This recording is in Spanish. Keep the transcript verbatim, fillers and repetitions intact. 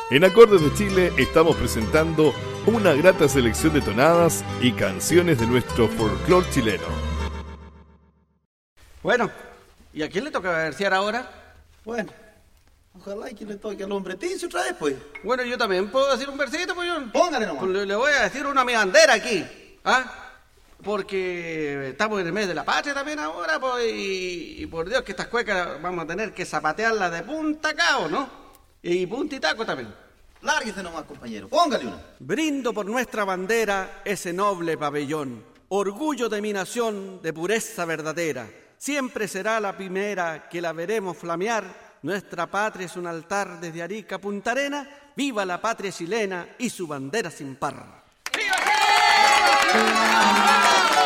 En Acordes de Chile estamos presentando una grata selección de tonadas y canciones de nuestro folclore chileno. Bueno, ¿y a quién le toca versear ahora? Bueno, ojalá y que le toque al hombre Ticio otra vez, pues. Bueno, yo también puedo decir un versito, pues yo. Póngale nomás. Le, le voy a decir una a mi bandera aquí, ¿ah? Porque estamos en el mes de la patria también ahora, pues, y, y por Dios que estas cuecas vamos a tener que zapatearlas de punta a cabo, ¿no? Y punta y taco también. Lárguese nomás, compañero. Póngale una. Brindo por nuestra bandera ese noble pabellón, orgullo de mi nación de pureza verdadera. Siempre será la primera que la veremos flamear. Nuestra patria es un altar desde Arica a Punta Arena. ¡Viva la patria chilena y su bandera sin par! ¡Viva!